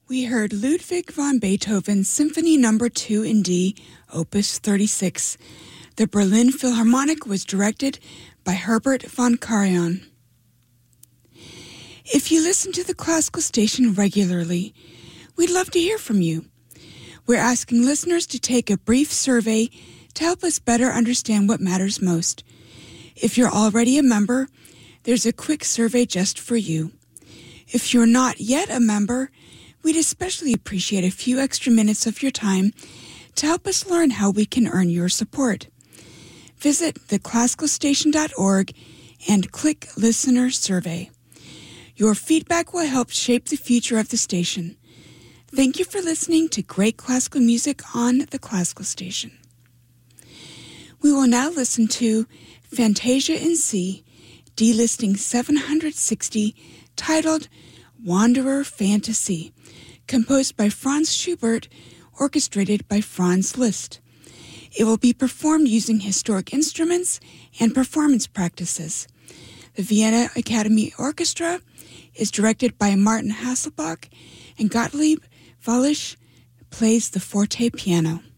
We heard Ludwig van Beethoven's Symphony No. 2 in D, Opus 36. The Berlin Philharmonic was directed by Herbert von Karajan. If you listen to the classical station regularly, we'd love to hear from you. We're asking listeners to take a brief survey to help us better understand what matters most. If you're already a member, there's a quick survey just for you. If you're not yet a member, we'd especially appreciate a few extra minutes of your time to help us learn how we can earn your support. Visit theclassicalstation.org and click Listener Survey. Your feedback will help shape the future of the station. Thank you for listening to great classical music on the Classical Station. We will now listen to Fantasia in C, D-listing 760, titled Wanderer Fantasy, composed by Franz Schubert, orchestrated by Franz Liszt. It will be performed using historic instruments and performance practices. The Vienna Academy Orchestra is directed by Martin Hasselbach, and Gottlieb Wallisch plays the forte piano.